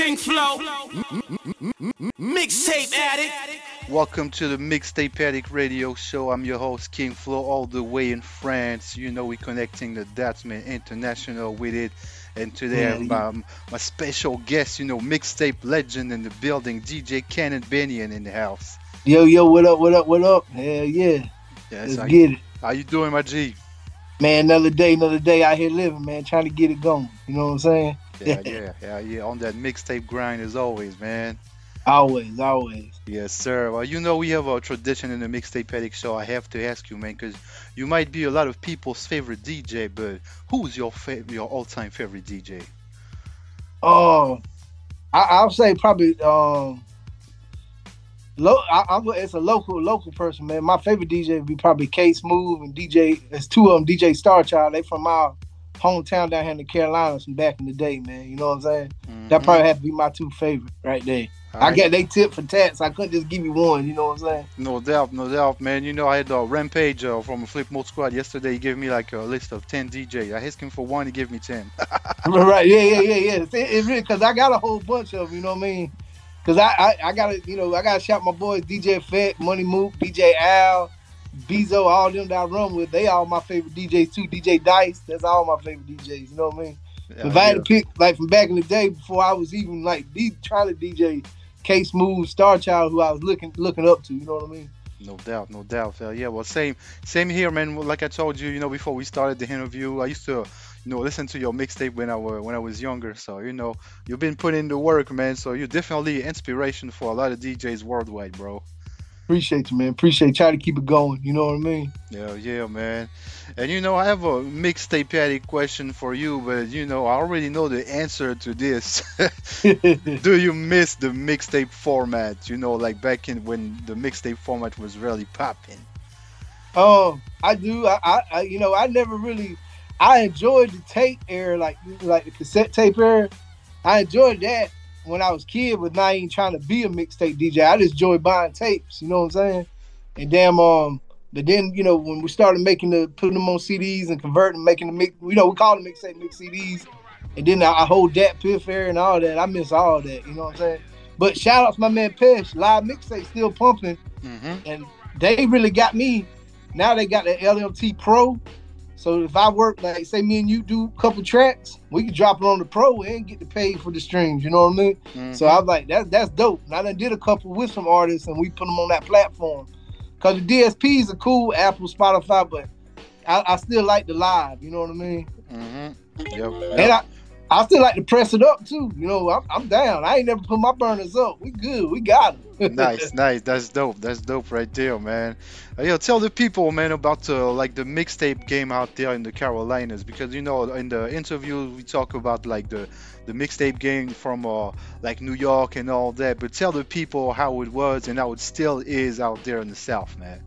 King Flow, mixtape addict. Welcome to the Mixtape Addict Radio Show. I'm your host, King Flo, all the way in France. You know, we're connecting the Datsman International with it. And today, I have my special guest, mixtape legend in the building, DJ Cannon Benian in the house. Yo, what up, what up? Hell yeah. Yes, Let's get it. How you doing, my G? Man, another day out here living, man, trying to get it going. You know what I'm saying? Yeah. On that mixtape grind as always, man. Always. Yes, sir. Well, we have a tradition in the Mixtape Addict Show. I have to ask you, man, because you might be a lot of people's favorite DJ, but who's your all-time favorite DJ? I'll say probably it's a local person, man. My favorite DJ would be probably K Smooth and DJ. There's two of them, DJ Starchild. They from our hometown down here in the Carolinas from back in the day, man. You know what I'm saying? Mm-hmm. That probably have to be my two favorite right there. I get they tip for tats. I couldn't just give you one. You know what I'm saying? No doubt, man. I had a Rampage from a Flip Mode Squad yesterday. He gave me like a list of 10 DJ. I asked him for one. He gave me 10. Right? Yeah. It's really because I got a whole bunch of them. You know what I mean? Because I got to, I got to shout my boys DJ Fett, Money Mook, DJ Al, Bezo, all them that I run with. They all my favorite DJs too. DJ Dice, that's all my favorite DJs. You know what I mean? Yeah, if I had to pick like from back in the day before I was even like trying to DJ K Smooth, Starchild, who I was looking up to. You know what I mean? No doubt. Yeah, well, same here, man. Like I told you, before we started the interview, I used to, listen to your mixtape when I was younger. So, you've been putting in the work, man. So you're definitely inspiration for a lot of DJs worldwide, bro. Appreciate you, man. Try to keep it going. You know what I mean? Yeah, man. And I have a mixtape addict question for you, but I already know the answer to this. Do you miss the mixtape format? Like back in when the mixtape format was really popping. I do. I never really. I enjoyed the tape era, like the cassette tape era. I enjoyed that when I was a kid, but not even trying to be a mixtape DJ. I just enjoyed buying tapes, you know what I'm saying? And but then, when we started putting them on CDs and converting, making the mix, we call them mixtape mix CDs. And then I hold that Piff era and all that. I miss all that, you know what I'm saying? But shout out to my man Pesh, live mixtape still pumping. Mm-hmm. And they really got me. Now they got the LMT Pro. So if I work, like say me and you do a couple tracks, we can drop it on the Pro and get the pay for the streams. You know what I mean? Mm-hmm. So I was like, that's dope. And I done did a couple with some artists, and we put them on that platform. Cause the DSPs are cool, Apple, Spotify, but I still like the live. You know what I mean? Mm-hmm. Yep. And I still like to press it up too. I'm down. I ain't never put my burners up. We good. We got them. Nice. That's dope right there, man. Tell the people, man, about the mixtape game out there in the Carolinas, because in the interview we talk about like the mixtape game from like New York and all that. But tell the people how it was and how it still is out there in the South, man.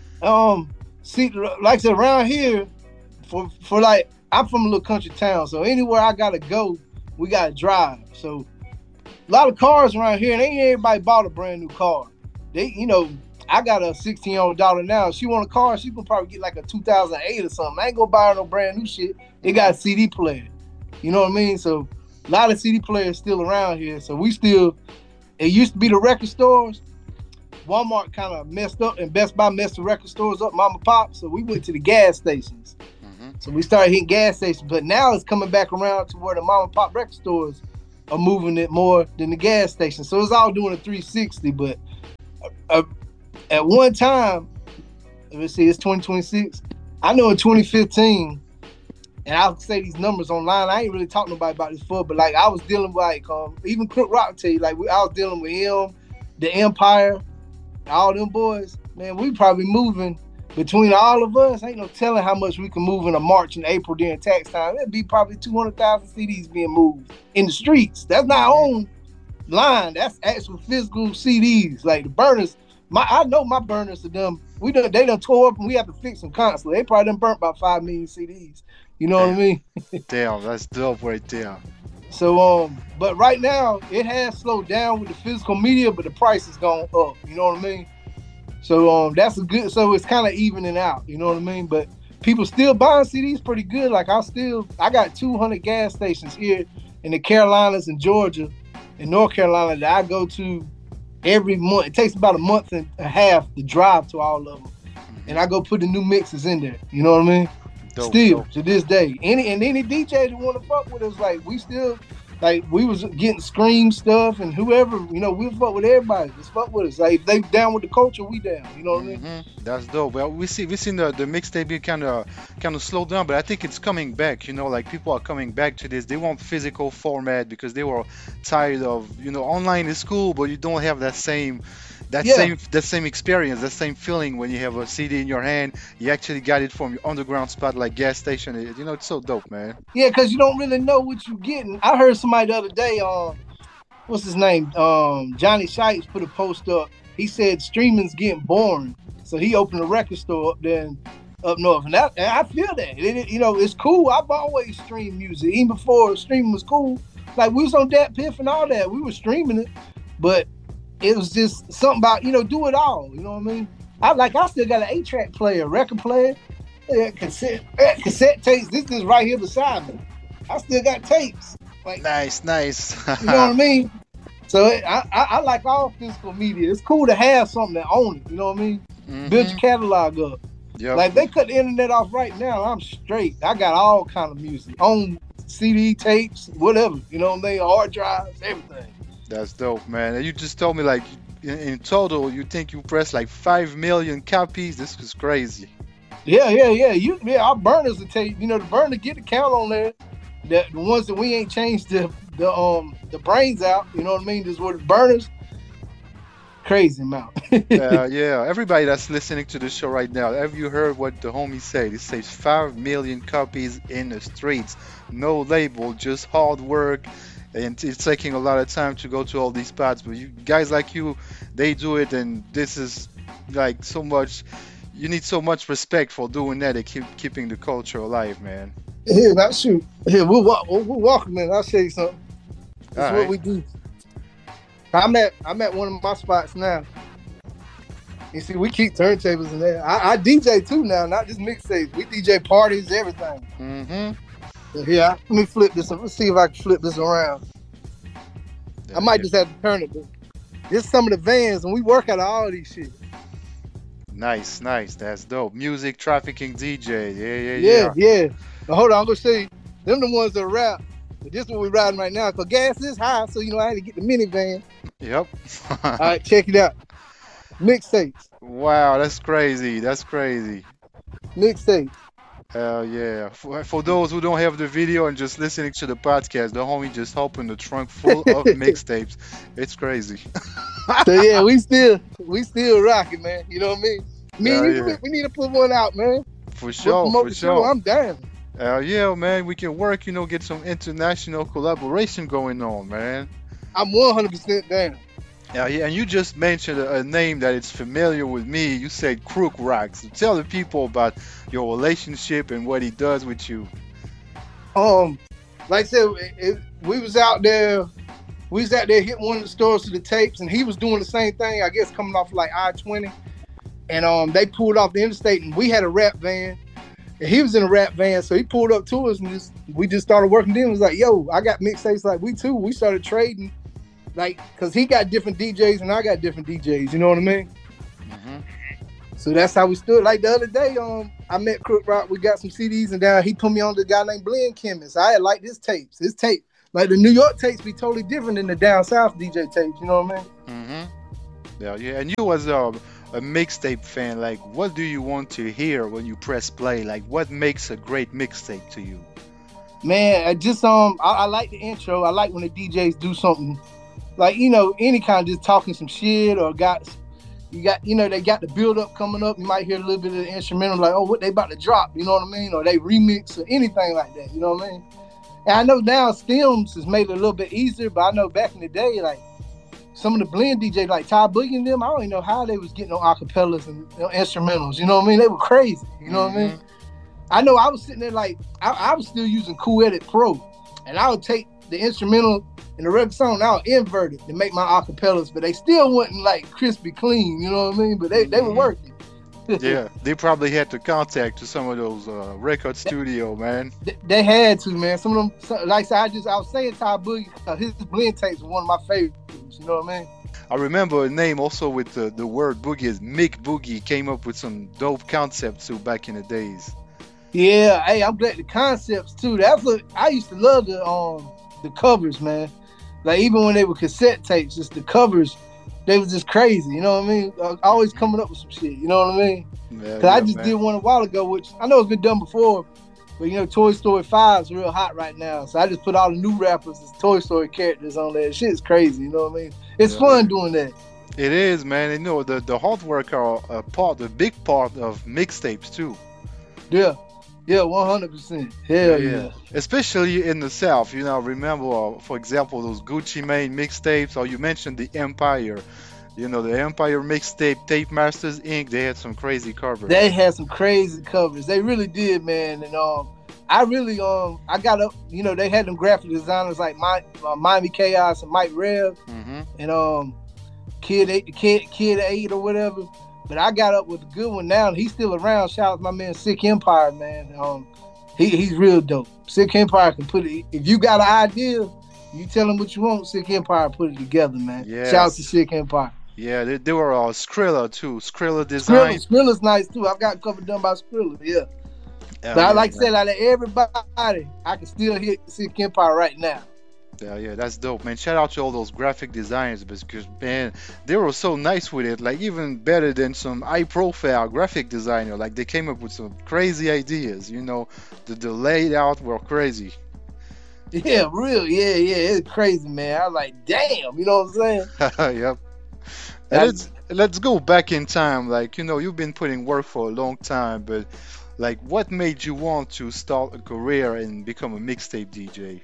See, like I said, around here, for like. I'm from a little country town, so anywhere I gotta go, we gotta drive. So a lot of cars around here, and ain't everybody bought a brand new car. I got a 16-year-old daughter now. If she want a car, she can probably get like a 2008 or something. I ain't gonna buy her no brand new shit. It got a CD player. You know what I mean? So a lot of CD players still around here. So it used to be the record stores. Walmart kind of messed up, and Best Buy messed the record stores up, mom and pop. So we went to the gas stations. So we started hitting gas stations, but now it's coming back around to where the mom and pop record stores are moving it more than the gas stations. So it's all doing a 360. But at one time, let's see, it's 2026. I know in 2015, and I'll say these numbers online. I ain't really talking to nobody about this before, but like I was dealing with even Crook Rock tell you, I was dealing with him, the Empire, all them boys. Man, we probably moving. Between all of us, ain't no telling how much we can move in a March and April during tax time. It'd be probably 200,000 CDs being moved in the streets. That's not online. That's actual physical CDs. Like the burners, I know my burners are them. They done tore up and we have to fix them constantly. They probably done burnt about 5 million CDs. You know what I mean? Damn, that's dope right there. So, but right now it has slowed down with the physical media, but the price has gone up. You know what I mean? So that's so it's kind of evening out, you know what I mean? But people still buying CDs pretty good. Like I got 200 gas stations here in the Carolinas and Georgia in North Carolina that I go to every month. It takes about a month and a half to drive to all of them, and I go put the new mixes in there. You know what I mean? Dope, Still dope. to this day, any DJ that want to fuck with us, like we still. Like we was getting Scream stuff and whoever, we fuck with everybody. Just fuck with us. Like if they down with the culture, we down. You know what I mean? That's dope. Well, we seen the mixtape kind of slow down, but I think it's coming back. Like people are coming back to this. They want physical format because they were tired of online is cool, but you don't have that same Yeah. that same experience, that same feeling when you have a CD in your hand. You actually got it from your underground spot like gas station. It's so dope, man. Yeah, because you don't really know what you're getting. I heard somebody the other day, what's his name? Johnny Shites put a post up. He said streaming's getting boring. So he opened a record store up there up north. And I feel that. It's cool. I've always streamed music. Even before streaming was cool. Like we was on Dat Piff and all that. We were streaming it. But it was just something about, do it all. You know what I mean? I still got an 8-track player, record player, cassette tapes. This is right here beside me. I still got tapes. Like, Nice, nice. you know what I mean? So I like all physical media. It's cool to have something that own it. You know what I mean? Build your catalog up. Yep. Like they cut the internet off right now, I'm straight. I got all kind of music on CD tapes, whatever. You know what I mean? Hard drives, everything. That's dope, man. And you just told me like in total you think you pressed like 5 million copies. This was crazy. Yeah. Our burners will tell you. The burner get the count on there. The ones that we ain't changed the brains out. You know what I mean? This were the burners. Crazy amount. Yeah. Everybody that's listening to the show right now, have you heard what the homie said? He says 5 million copies in the streets. No label, just hard work. And it's taking a lot of time to go to all these spots, but you guys like you, they do it, and this is like so much. You need so much respect for doing that and keeping the culture alive, man. Here, now shoot. Here, we'll walk, man. I'll show you something. That's All what right. we do. I'm at one of my spots now. You see, we keep turntables in there. I DJ too now, not just mixtapes. We DJ parties, everything. Mm-hmm. So here, let me flip this. Let's see if I can flip this around. I might just have to turn it. But this is some of the vans, and we work out of all of these shit. Nice. That's dope. Music trafficking DJ. Yeah. Yeah. But hold on, I'm gonna show you. Them the ones that rap. But this one we riding right now, cause gas is high, so I had to get the minivan. Yep. All right, check it out. Mixtapes. Wow, that's crazy. Mixtapes. Hell yeah. For those who don't have the video and just listening to the podcast, the homie just opened the trunk full of mixtapes. It's crazy. So yeah, we still rocking, man. You know what I mean? Yeah. We need to put one out, man. For We'll sure, promote for the show. sure. I'm down. Hell yeah, man. We can work, get some international collaboration going on, man. I'm 100% down. Yeah, and you just mentioned a name that is familiar with me. You said Crook Rocks. So tell the people about your relationship and what he does with you. Like I said, we was out there hitting one of the stores to the tapes, and he was doing the same thing, I guess, coming off like I-20. And they pulled off the interstate, and we had a rap van. And he was in a rap van, so he pulled up to us, and we just started working. Then it was like, yo, I got mixtapes like we too. We started trading, like, cause he got different DJs and I got different DJs. You know what I mean? Mm-hmm. So that's how we stood. Like the other day, I met Crook Rock. We got some CDs, and down he put me on the guy named Blend Chemist. I had liked his tapes. His tape, like the New York tapes, be totally different than the down south DJ tapes. You know what I mean? Mm-hmm. Yeah. And you was a mixtape fan. Like, what do you want to hear when you press play? Like, what makes a great mixtape to you? Man, I like the intro. I like when the DJs do something like, any kind of just talking some shit or they got the build up coming up. You might hear a little bit of the instrumental, like, oh, what they about to drop, you know what I mean? Or they remix or anything like that, you know what I mean? And I know now Stems has made it a little bit easier, but I know back in the day, like some of the blend DJs like Ty Boogie and them, I don't even know how they was getting on acapellas and instrumentals, you know what I mean? They were crazy, you know what I mean? I know I was sitting there like, I was still using Cool Edit Pro, and I would take the instrumental and the record song, I would invert it to make my acapellas, but they still wasn't like crispy clean, you know what I mean? But they were working. Yeah, they probably had to contact to some of those record studio, man. They had to, man. Some of them, like I said, I was saying Ty Boogie, his blend tapes were one of my favorites. You know what I mean? I remember a name also with the word boogie is Mick Boogie. Came up with some dope concepts too back in the days. Yeah, hey, I'm glad the concepts too. That's what I used to love the covers, man. Like even when they were cassette tapes, just the covers, they was just crazy. You know what I mean? Always coming up with some shit. You know what I mean? Yeah, Cause I just man. did one a while ago, which I know it's been done before, but you know, Toy Story 5 is real hot right now. So I just put all the new rappers as Toy Story characters on there. Shit's crazy. You know what I mean? It's fun doing that. It is, man. You know the artwork are a big part of mixtapes too. Yeah. Yeah, 100%. Hell yeah. Especially in the South, you know, remember, for example, those Gucci Mane mixtapes, or you mentioned the Empire. You know, the Empire mixtape, Tape Masters Inc., they had some crazy covers. They had some crazy covers. They really did, man. And I really I got up, you know, they had them graphic designers like Miami Chaos and Mike Rev and Kid 8 or whatever. But I got up with a good one now, and he's still around. Shout out to my man Sick Empire, man. He's real dope. Sick Empire can put it. If you got an idea, you tell him what you want. Sick Empire put it together, man. Yes. Shout out to Sick Empire. Yeah, they were all Skrilla too. Skrilla design. Skrilla's nice too. I've got a cover done by Skrilla. Yeah. But I like to say, out of everybody, I can still hit Sick Empire right now. Yeah, that's dope, man. Shout out to all those graphic designers because, man, they were so nice with it. Like, even better than some high-profile graphic designer. Like, they came up with some crazy ideas, you know. The layout were crazy. Yeah, real. Yeah. It's crazy, man. I was like, damn, you know what I'm saying? Yep. And let's go back in time. Like, you know, you've been putting work for a long time, but, like, what made you want to start a career and become a mixtape DJ?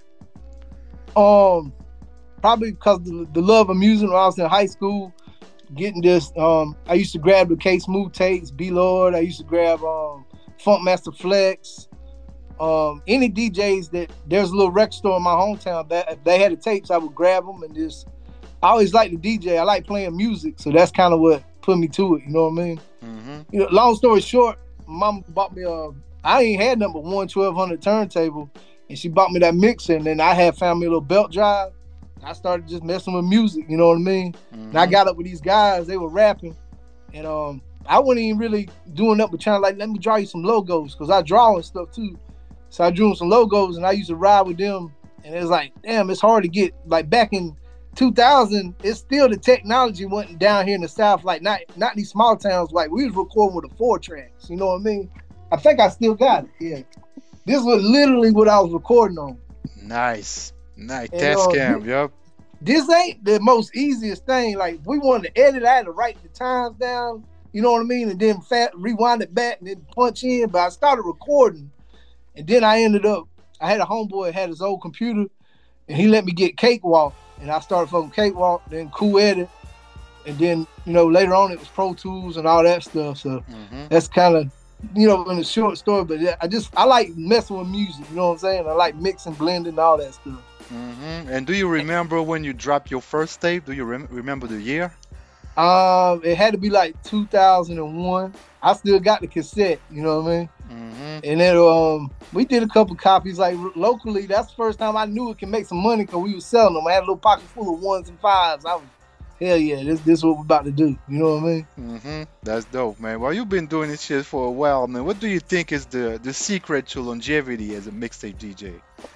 Probably because the love of music when I was in high school, getting this, I used to grab the K Smooth tapes, B Lord, I used to grab Funkmaster Flex, any DJs that there's a little record store in my hometown that if they had the tapes, I would grab them and just, I always liked the DJ. I like playing music, so that's kind of what put me to it, you know what I mean? You know, long story short, mom bought me I ain't had number 1200 turntable, and she bought me that mixer, and then I had found me a little belt drive. I started just messing with music, you know what I mean? And I got up with these guys, they were rapping, and I wasn't even really doing nothing but trying to like, let me draw you some logos, because I draw and stuff too. So I drew them some logos, and I used to ride with them, and it was like, damn, it's hard to get, like back in 2000, it's still the technology wasn't down here in the South, like not these small towns, like we was recording with a 4-tracks, you know what I mean? I think I still got it, yeah. This was literally what I was recording on. Nice. And, Test cam, yep. This ain't the most easiest thing. Like, if we wanted to edit, I had to write the times down, you know what I mean? And then rewind it back and then punch in. But I started recording. And then I had a homeboy that had his old computer, and he let me get Cakewalk. And I started from Cakewalk, then Cool Edit. And then, you know, later on it was Pro Tools and all that stuff. So that's kind of, you know, in a short story, but I like messing with music, you know what I'm saying? I like mixing, blending, all that stuff. And do you remember when you dropped your first tape? Do you remember the year? It had to be like 2001. I still got the cassette, you know what I mean? And then we did a couple copies like locally. That's the first time I knew it can make some money because we was selling them. I had a little pocket full of 1s and 5s. I was, hell yeah, this is what we're about to do. You know what I mean? That's dope, man. Well, you've been doing this shit for a while, man. What do you think is the secret to longevity as a mixtape DJ?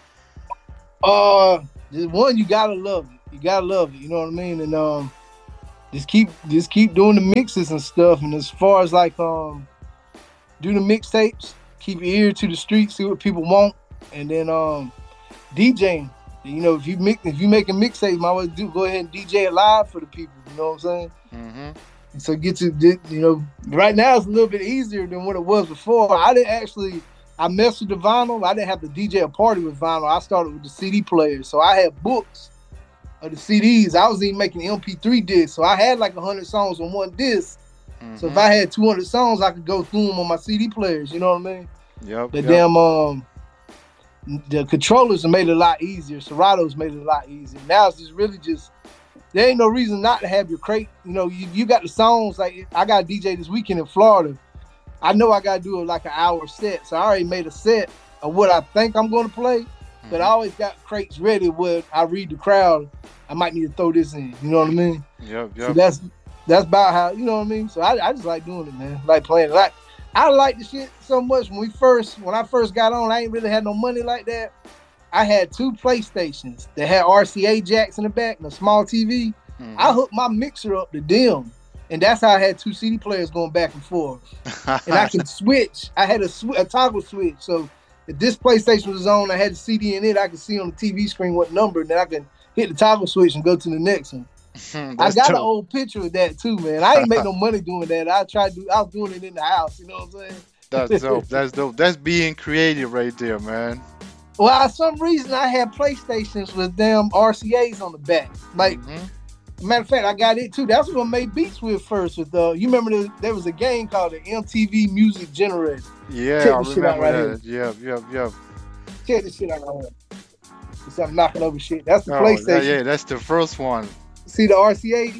One, you gotta love it. You gotta love it. You know what I mean? And just keep doing the mixes and stuff. And as far as like do the mixtapes, keep your ear to the street, see what people want, and then DJing. You know, if you making mixtapes, might as well go ahead and DJ it live for the people. You know what I'm saying? And so you know, right now it's a little bit easier than what it was before. I messed with the vinyl. I didn't have to DJ a party with vinyl. I started with the CD player. So I had books of the CDs. I was even making MP3 discs. So I had like 100 songs on one disc. So if I had 200 songs, I could go through them on my CD players. You know what I mean? Yep. Damn the controllers have made it a lot easier. Serato's made it a lot easier. Now it's just really there ain't no reason not to have your crate. You know, you got the songs. Like I got a DJ this weekend in Florida. I know I gotta do like an hour set, so I already made a set of what I think I'm gonna play. But I always got crates ready where I read the crowd. I might need to throw this in. You know what I mean? Yep. So that's about how, you know what I mean? So I just like doing it, man. Like playing it. I like the shit so much. When I first got on, I ain't really had no money like that. I had 2 PlayStations that had RCA jacks in the back and a small TV. I hooked my mixer up to them. And that's how I had 2 CD players going back and forth. And I can switch. I had a toggle switch. So if this PlayStation was on, I had the CD in it, I could see on the TV screen what number, and then I can hit the toggle switch and go to the next one. I got an old picture of that too, man. I ain't make no money doing that. I was doing it in the house, you know what I'm saying? That's dope. That's dope. That's being creative right there, man. Well, for some reason, I had PlayStations with damn RCAs on the back. Like, matter of fact, I got it too. That's what I made beats with first. With you remember there was a game called the MTV Music Generator. Yeah, I remember that. Yep. Check this shit out right here. So I'm knocking over shit. That's the PlayStation. Yeah, that's the first one. See the RCA?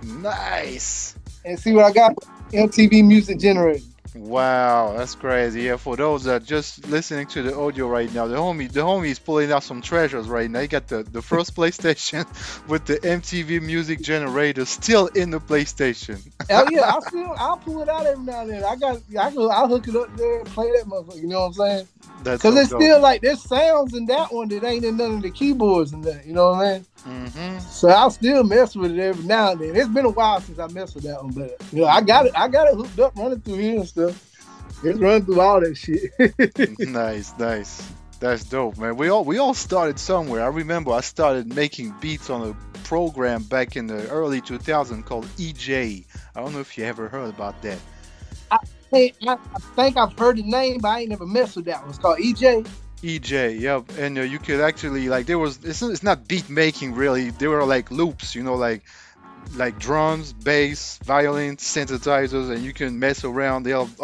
Nice. And see what I got? MTV Music Generator. Wow, that's crazy. Yeah, for those that just listening to the audio right now, the homie is pulling out some treasures right now. He got the first PlayStation with the MTV Music Generator still in the PlayStation. Hell yeah, I'll pull it out every now and then. I'll hook it up there and play that motherfucker. You know what I'm saying? Because it's still like there's sounds in that one that ain't in none of the keyboards and that. You know what I mean? So I'll still mess with it every now and then. It's been a while since I messed with that one, but you know, I got it hooked up, running through here and stuff. It's running through all that shit. Nice. That's dope, man. We all started somewhere. I remember I started making beats on a program back in the early 2000s called EJ. I don't know if you ever heard about that. I think I've heard the name, but I ain't never messed with that one. It's called EJ. EJ, yep. And you could actually it's not beat making really. They were like loops, you know, like drums, bass, violin, synthesizers, and you can mess around. They have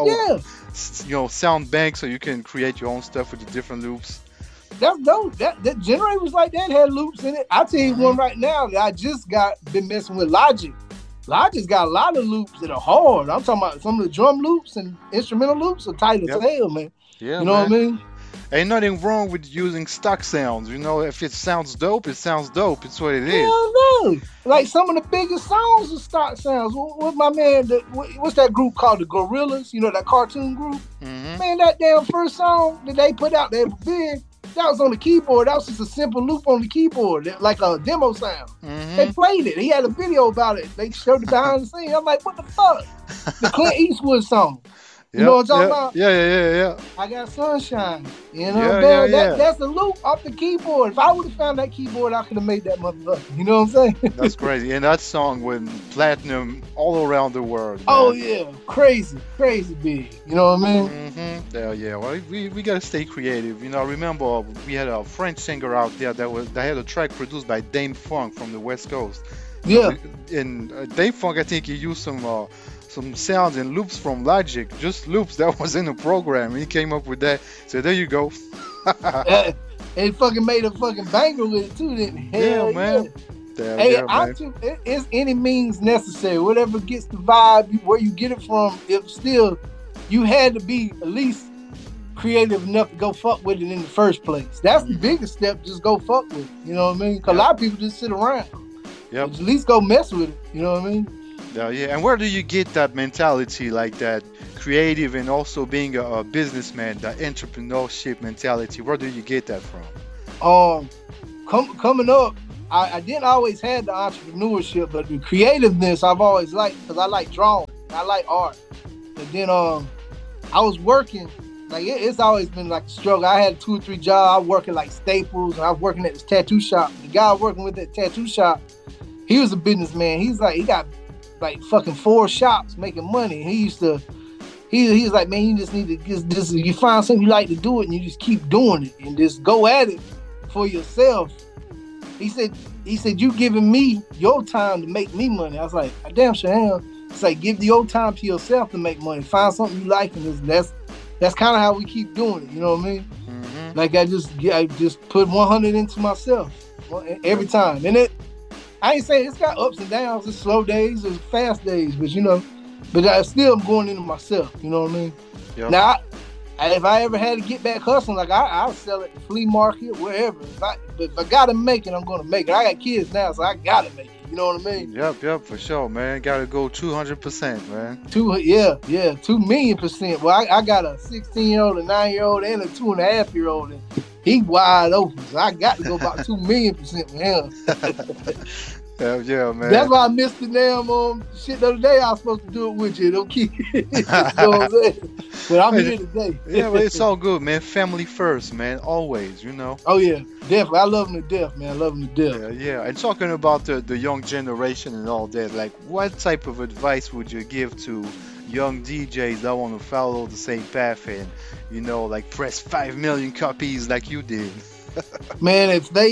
sound banks, so you can create your own stuff with the different loops. That's dope. That generators like that had loops in it. I'll tell you one right now that I just been messing with Logic. Logic's got a lot of loops that are hard. I'm talking about some of the drum loops and instrumental loops are tight as hell, man. Yeah, you know what I mean? Ain't nothing wrong with using stock sounds. You know, if it sounds dope, it sounds dope. It's what it is. Hell no. Like some of the biggest songs are stock sounds. What my man, what's that group called? The Gorillas? You know, that cartoon group? Man, that damn first song that they put out there big, that was on the keyboard. That was just a simple loop on the keyboard, like a demo sound. They played it. He had a video about it. They showed it behind the scenes. I'm like, what the fuck? The Clint Eastwood song. You know what I'm talking about? Yeah. I got sunshine. You know, that's the loop off the keyboard. If I would have found that keyboard, I could have made that motherfucker. You know what I'm saying? That's crazy. And that song went platinum all around the world. Man. Oh yeah, crazy big. You know what I mean? Yeah. Well, we gotta stay creative. You know, I remember we had a French singer out there that had a track produced by Dame Funk from the West Coast. Yeah. And Dame Funk, I think he used some sounds and loops from Logic, just loops that was in the program. He came up with that. So there you go. And fucking made a fucking banger with it too, didn't it? Hell man. It's any means necessary. Whatever gets the vibe, where you get it from, if still you had to be at least creative enough to go fuck with it in the first place. That's the biggest step, just go fuck with it. You know what I mean? Because a lot of people just sit around. Yep. At least go mess with it. You know what I mean? Yeah. And where do you get that mentality, like that creative and also being a businessman, that entrepreneurship mentality? Where do you get that from? Coming up, I didn't always have the entrepreneurship, but the creativeness I've always liked, because I like drawing, I like art. But then I was working, like it's always been like a struggle. I had 2 or 3 jobs. I was working like Staples, and I was working at this tattoo shop. The guy working with that tattoo shop, he was a businessman. He got like fucking 4 shops making money. He was like, man, you just need to just you find something you like to do it, and you just keep doing it and just go at it for yourself. He said, you giving me your time to make me money. I was like, I damn sure am. It's like, give your time to yourself to make money. Find something you like, and that's kind of how we keep doing it. You know what I mean? Like I just put 100 into myself every time, and I ain't saying it's got ups and downs. It's slow days, it's fast days, but you know, but I still am going into myself. You know what I mean? Yep. Now, if I ever had to get back hustling, like I'll sell at the flea market, wherever. If I gotta make it, I'm gonna make it. I got kids now, so I gotta make it. You know what I mean? Yep, for sure, man. Gotta go 200%, man. 2,000,000%. Well, I got a 16-year-old, a 9-year-old, and a 2.5-year-old, and he wide open. So I got to go about 2,000,000% with him. Yeah, man. That's why I missed the damn shit the other day. I was supposed to do it with you. Don't keep you know what I'm saying? But I'm here today. Yeah, but it's all good, man. Family first, man. Always, you know. Oh yeah, definitely. I love them to death, man. I love them to death. Yeah. And talking about the young generation and all that, like, what type of advice would you give to young DJs that want to follow the same path and, you know, like press 5 million copies like you did? Man, if they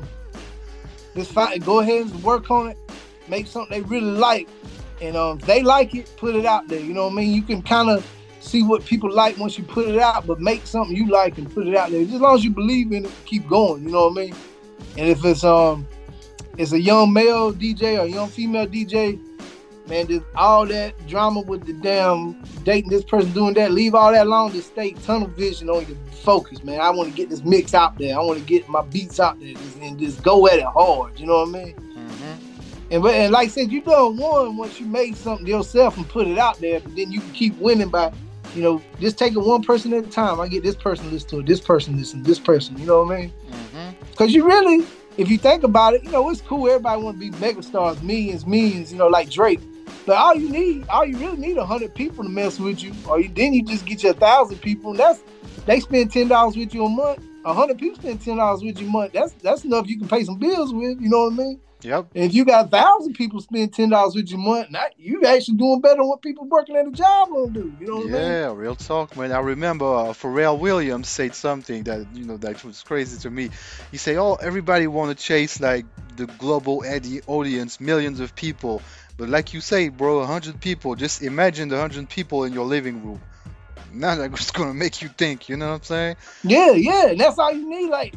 just go ahead and work on it, make something they really like, and if they like it, put it out there. You know what I mean? You can kind of see what people like once you put it out, but make something you like and put it out there. Just as long as you believe in it, keep going. You know what I mean? And if it's a young male DJ or a young female DJ, man, just all that drama with the damn dating this person, doing that, leave all that alone. Just stay tunnel vision on your focus, man. I want to get this mix out there. I want to get my beats out there and just go at it hard. You know what I mean? Mm-hmm. And like I said, you done won once you made something yourself and put it out there, but then you can keep winning by, you know, just taking one person at a time. I get this person to listen to it, this person listen to this person. You know what I mean? Because you really, if you think about it, you know, it's cool. Everybody want to be megastars, millions, you know, like Drake. But all you really need 100 people to mess with you. Then you just get your 1,000 people. And they spend $10 with you a month. 100 people spend $10 with you a month. That's enough you can pay some bills with. You know what I mean? Yep. And if you got 1,000 people spend $10 with you a month, now you actually doing better than what people working at a job gonna do. You know what I mean? Yeah, real talk, man. I remember Pharrell Williams said something that, you know, that was crazy to me. He said, "Oh, everybody want to chase like the global audience, millions of people." But like you say, bro, 100 people, just imagine the 100 people in your living room. Now that's going to make you think, you know what I'm saying? Yeah. And that's all you need. Like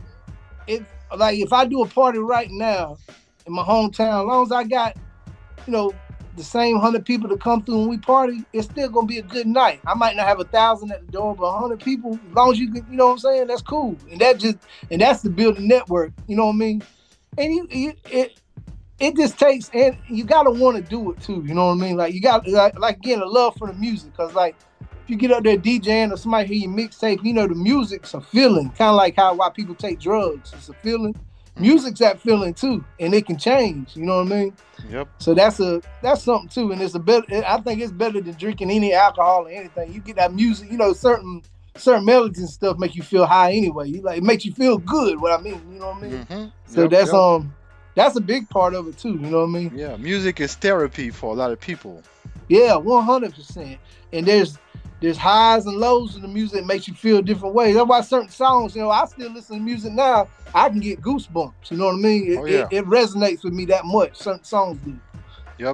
if I do a party right now in my hometown, as long as I got, you know, the same 100 people to come through and we party, it's still going to be a good night. I might not have 1,000 at the door, but 100 people, as long as you can, you know what I'm saying? That's cool. And that's the building network, you know what I mean? And it just takes, and you gotta want to do it too. You know what I mean? Like you got, like again, a love for the music. Cause like if you get up there DJing or somebody hear your mixtape, you know the music's a feeling. Kind of like why people take drugs. It's a feeling. Music's that feeling too, and it can change. You know what I mean? Yep. So that's something too, and it's I think it's better than drinking any alcohol or anything. You get that music. You know, certain melodies and stuff make you feel high anyway. It makes you feel good. What I mean, you know what I mean? Mm-hmm. So that's a big part of it too, you know what I mean? Yeah, music is therapy for a lot of people. Yeah, 100%. And there's highs and lows in the music that makes you feel different ways. That's why certain songs, you know, I still listen to music now, I can get goosebumps, you know what I mean? It resonates with me that much. Certain songs do. Yep.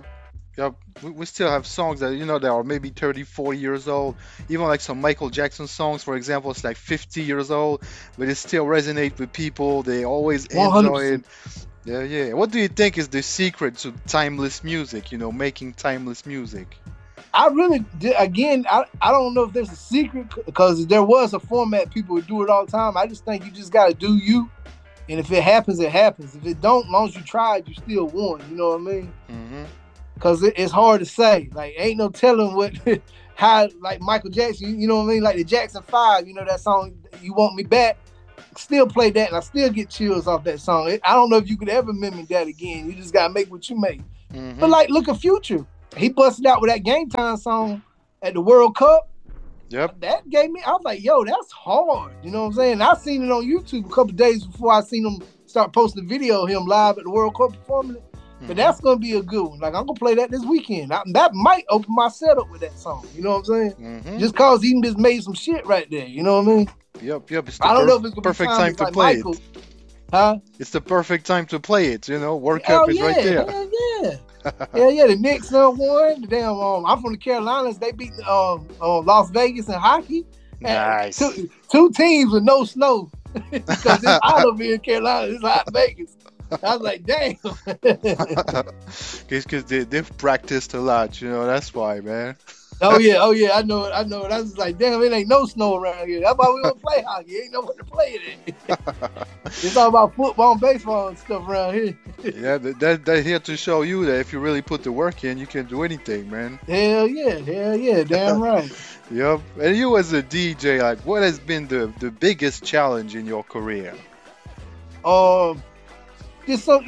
We still have songs that, you know, that are maybe 30, 40 years old. Even like some Michael Jackson songs, for example, it's like 50 years old, but it still resonates with people. They always 100%. Enjoy it. Yeah. What do you think is the secret to timeless music, you know, making timeless music? I really, again, I don't know if there's a secret, because there was a format people would do it all the time. I just think you just got to do you. And if it happens, it happens. If it don't, as long as you tried, you still won. You know what I mean? Because it's hard to say. Like, ain't no telling how, like Michael Jackson, you know what I mean? Like the Jackson 5, you know, that song, You Want Me Back? Still play that, and I still get chills off that song. I don't know if you could ever mimic that again. You just gotta make what you make. But like, look at Future. He busted out with that Game Time song at the World Cup. Yep. That gave me, I was like, yo, that's hard. You know what I'm saying? I seen it on YouTube a couple days before I seen him start posting the video of him live at the World Cup performing it. But that's gonna be a good one. Like, I'm gonna play that this weekend. That might open my setup with that song. You know what I'm saying? Just cause he just made some shit right there. You know what I mean? Yep. It's I don't know if it's perfect time to play Michael. it. Huh? It's the perfect time to play it. You know, World Cup is right there. Yeah. The Knicks won. The damn. I'm from the Carolinas. They beat Las Vegas in hockey. Nice. Two teams with no snow because it's hot over here in Carolina. It's hot in Vegas. I was like, damn. Because they've practiced a lot, that's why, man. Oh yeah, I know it. I was like, damn, it ain't no snow around here. That's why we don't play hockey. Ain't nowhere to play it at. It's all about football and baseball and stuff around here. Yeah, they're here to show you that if you really put the work in, you can do anything, man. Hell yeah, damn right. Yep. And you as a DJ, like, what has been the biggest challenge in your career? Just so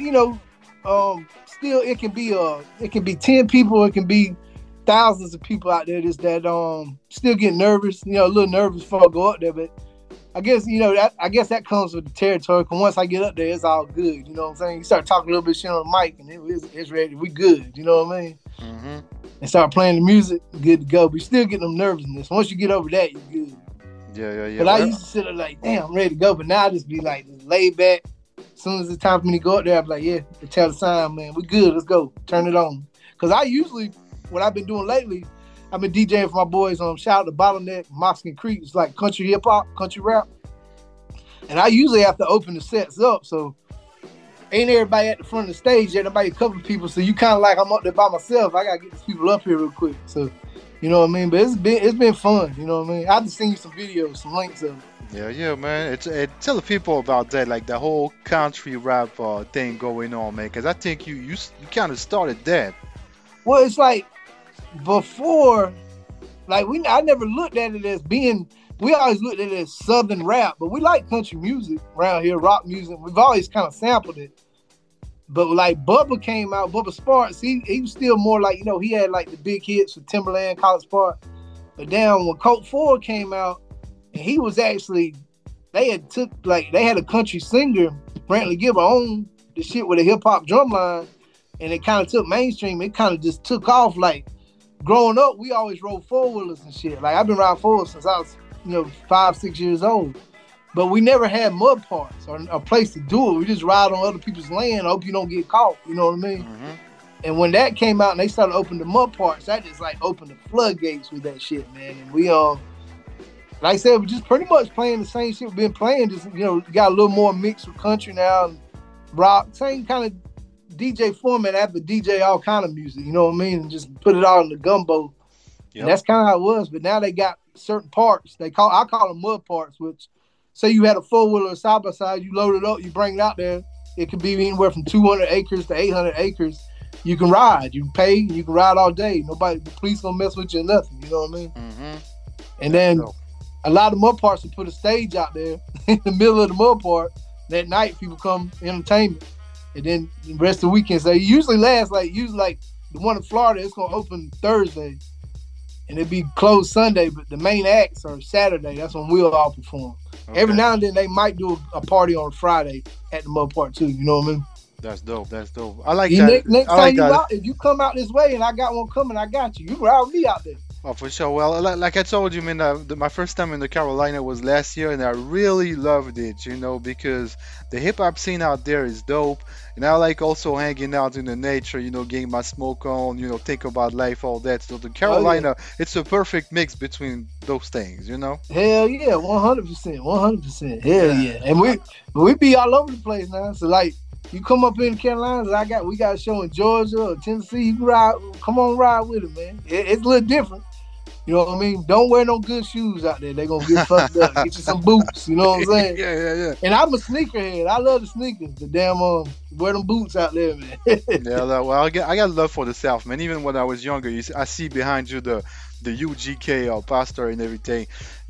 still it can be 10 people, it can be thousands of people out there that still get nervous, a little nervous before I go up there, but I guess that comes with the territory. Cause once I get up there, it's all good. You know what I'm saying? You start talking a little bit shit on the mic, and it's ready. We good. You know what I mean? Mm-hmm. And start playing the music, good to go. But you still get them nervousness. Once you get over that, you're good. Yeah. But I used to sit there like, damn, I'm ready to go. But now I just be like, just laid back. As soon as it's time for me to go up there, I'm like, yeah, tell the sign, man, we good. Let's go. Turn it on. Cause I usually, what I've been doing lately, I've been DJing for my boys. Shout out to Bottleneck, Moxon Creek. It's like country hip hop, country rap. And I usually have to open the sets up, so ain't everybody at the front of the stage, everybody a couple of people, so you kind of like, I'm up there by myself, I gotta get these people up here real quick, so, you know what I mean, but it's been fun, you know what I mean, I've just seen you some videos, some links of it. Yeah, man, tell the people about that, like the whole country rap thing going on, man, because I think you kind of started that. Well, it's like, before, like, I never looked at it as being, we always looked at it as Southern rap, but we like country music around here, rock music. We've always kind of sampled it. But like Bubba came out, Bubba Sparks, he was still more like, he had like the big hits with Timberland, College Park. But then when Colt Ford came out, and he was actually, they had a country singer, Brantley Gilbert, on the shit with a hip hop drum line, and it kind of took mainstream. It kind of just took off. Like growing up, we always rode four-wheelers and shit. Like I've been riding four-wheelers since I was 5-6 years old, but we never had mud parks or a place to do it. We just ride on other people's land. I hope you don't get caught. You know what I mean? Mm-hmm. And when that came out and they started opening the mud parks, that just like opened the floodgates with that shit, man. And we like I said, we just pretty much playing the same shit we've been playing. Just got a little more mixed with country now and rock, same kind of DJ format. I have to DJ all kind of music. You know what I mean? And just put it all in the gumbo. Yep. And that's kind of how it was. But now they got certain parks. I call them mud parks, which say you had a four-wheeler side by side, you load it up, you bring it out there. It could be anywhere from 200 acres to 800 acres. You can ride. You can pay. You can ride all day. The police don't mess with you or nothing. You know what I mean? Mm-hmm. And then a lot of mud parks will put a stage out there in the middle of the mud park. That night, people come entertainment. And then the rest of the weekend, so it usually lasts like the one in Florida, it's going to open Thursday. And it'd be closed Sunday, but the main acts are Saturday. That's when we'll all perform. Okay. Every now and then they might do a party on Friday at the mud park too. You know what I mean? That's dope. I like that. Next time you out, if you come out this way and I got one coming, I got you. You ride with me out there. Oh, for sure. Well, like I told you, man, my first time in the Carolina was last year, and I really loved it, because the hip hop scene out there is dope, and I like also hanging out in the nature, getting my smoke on, think about life, all that. So the Carolina, it's a perfect mix between those things, Hell yeah, 100%. Hell yeah. And we be all over the place now. So like, you come up in the Carolinas, we got a show in Georgia or Tennessee. You can ride, come on, ride with it, man. It's a little different. You know what I mean? Don't wear no good shoes out there. They're going to get fucked up. Get you some boots. You know what I'm saying? Yeah. And I'm a sneakerhead. I love the sneakers. The damn, wear them boots out there, man. Yeah, well, I got love for the South, man. Even when I was younger, I see behind you the UGK pastor and everything.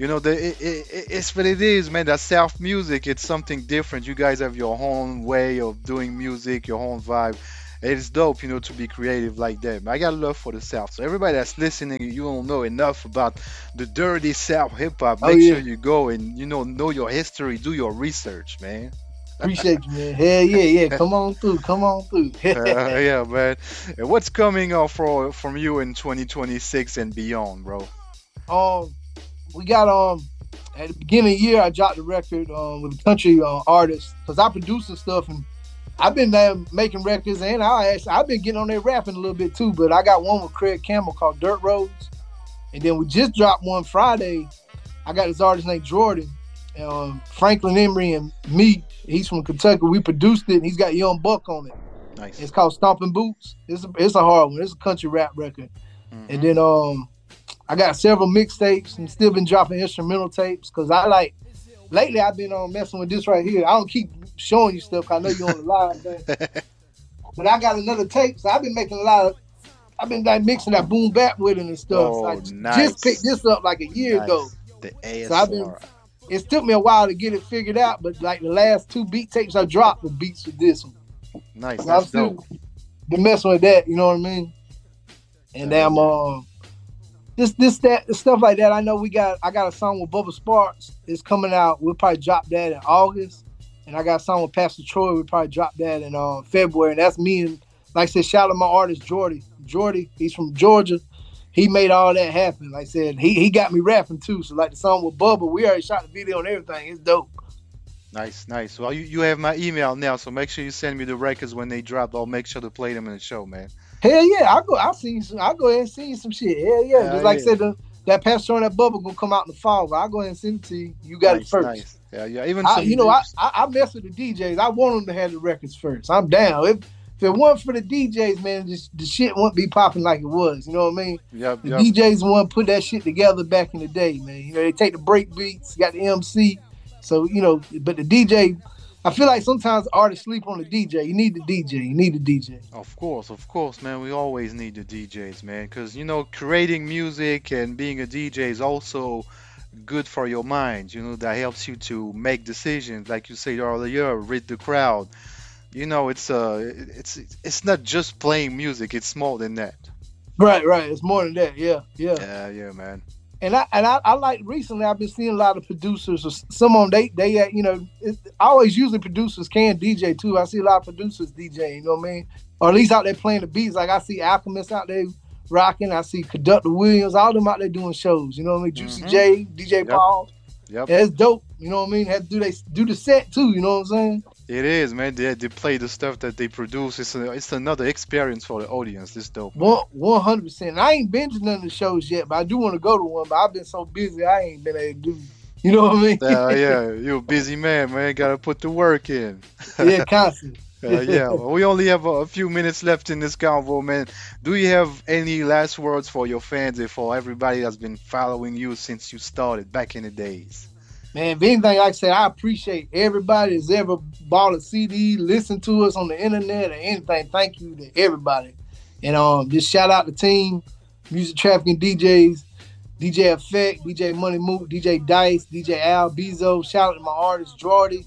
It's what it is, man. That South music, it's something different. You guys have your own way of doing music, your own vibe. It's dope, to be creative like that. I got love for the South. So everybody that's listening, you don't know enough about the dirty South hip hop. Make sure you go and know your history, do your research, man. Appreciate you, man. Hell yeah. Come on through. Yeah, man. And what's coming up from you in 2026 and beyond, bro? We got at the beginning of the year, I dropped a record with a country artist because I produce some stuff and I've been making records and I've been getting on there rapping a little bit too, but I got one with Craig Campbell called Dirt Roads. And then we just dropped one Friday. I got this artist named Jordan, Franklin Emery and me. He's from Kentucky. We produced it, and he's got Young Buck on it. Nice. It's called Stomping Boots. It's a hard one. It's a country rap record. Mm-hmm. And then I got several mixtapes and still been dropping instrumental tapes because lately I've been messing with this right here. I don't keep showing you stuff 'cause I know you're on the live thing. But I got another tape, so I've been making I've been like mixing that boom bap with it and stuff. Oh, so I nice. just picked this up like a year ago. The ASR. So it took me a while to get it figured out, but like the last 2 beat tapes I dropped the beats with this one. Nice. So I'm still been messing with that, you know what I mean? And then that stuff like that. I know I got a song with Bubba Sparks. It's coming out. We'll probably drop that in August. And I got a song with Pastor Troy. We'll probably drop that in February. And that's me and, like I said, shout out my artist Jordy. Jordy, he's from Georgia. He made all that happen. Like I said, he got me rapping too. So like the song with Bubba, we already shot the video and everything. It's dope. Nice. Well, you have my email now, so make sure you send me the records when they drop. I'll make sure to play them in the show, man. Hell yeah, I'll go ahead and send you some shit. Hell yeah. Just like I said, that Pastor Troy and that Bubba gonna come out in the fall, but I'll go ahead and send it to you. You got it first. Nice. Yeah. Even I mess with the DJs. I want them to have the records first. I'm down. If it weren't for the DJs, man, the shit wouldn't be popping like it was. You know what I mean? Yep. DJs want to put that shit together back in the day, man. You know, they take the break beats, got the MC. So, you know, but the DJ, I feel like sometimes artists sleep on the DJ. You need the DJ. Of course, man. We always need the DJs, man, because, you know, creating music and being a DJ is also good for your mind. You know, that helps you to make decisions, like you said earlier, read the crowd. You know, it's not just playing music. It's more than that. Right. It's more than that. Yeah. Yeah, man. And I like recently I've been seeing a lot of producers. Or some of them they you know, usually producers can DJ too. I see a lot of producers DJ. You know what I mean? Or at least out there playing the beats. Like I see Alchemist out there rocking. I see Conductor Williams. All them out there doing shows. You know what I mean? Juicy J, DJ Paul. Yep. Yeah, it's dope. You know what I mean? Have to do the set too. You know what I'm saying? It is, man. They play the stuff that they produce. It's another experience for the audience. It's dope. 100%. I ain't been to none of the shows yet, but I do want to go to one. But I've been so busy, I ain't been able to do. You know what I mean? Yeah. You're a busy man. Gotta put the work in. Yeah, constantly. Yeah. Well, we only have a few minutes left in this convo, man. Do you have any last words for your fans and for everybody that's been following you since you started back in the days? Man, if anything, like I said, I appreciate everybody that's ever bought a CD, listened to us on the internet or anything. Thank you to everybody. And just shout out the team, Music Trafficking DJs, DJ Effect, DJ Money Mook, DJ Dice, DJ Al Bezo. Shout out to my artist, Jordy.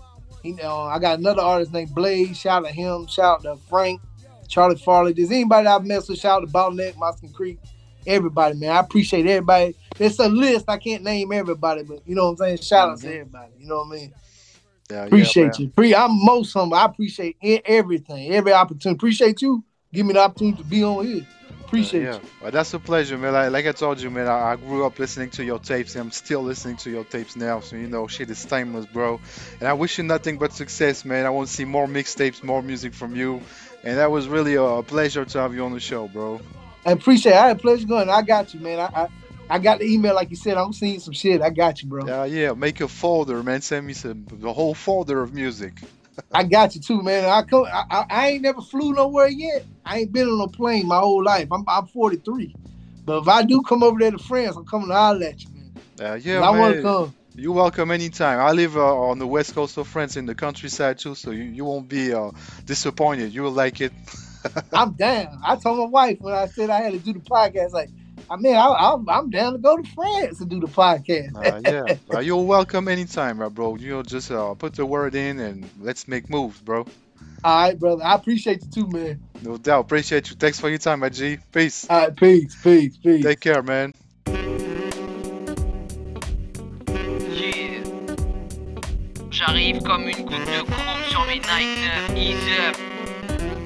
I got another artist named Blaze. Shout out to him. Shout out to Frank, Charlie Farley. Does anybody I've messed with? Shout out to Bottleneck, Moskin Creek. Everybody, man. I appreciate everybody. It's a list. I can't name everybody, but you know what I'm saying? Shout out to everybody. You know what I mean? Yeah, appreciate you. I'm most humble. I appreciate everything, every opportunity. Appreciate you. Give me the opportunity to be on here. Appreciate you. Well, that's a pleasure, man. Like I told you, man, I grew up listening to your tapes, and I'm still listening to your tapes now. So, you know, shit is timeless, bro. And I wish you nothing but success, man. I want to see more mixtapes, more music from you. And that was really a pleasure to have you on the show, bro. I appreciate it. I had a pleasure going. I got you, man. I got the email, like you said. I'm seeing some shit. I got you, bro. Yeah. Make a folder, man. Send me the whole folder of music. I got you too, man. I ain't never flew nowhere yet. I ain't been on a plane my whole life. I'm 43. But if I do come over there to France, I'm coming to holler at you, man. Man. I want to come. You're welcome anytime. I live on the west coast of France in the countryside too, so you won't be disappointed. You will like it. I'm down. I told my wife when I said I had to do the podcast, like, I'm down to go to France and do the podcast. Yeah. You're welcome anytime, bro. You know, just put the word in and let's make moves, bro. All right, brother. I appreciate you too, man. No doubt. Appreciate you. Thanks for your time, my G. Peace. All right, peace. Take care, man. J'arrive comme une goutte de chrome sur mes Nike 9, ease up.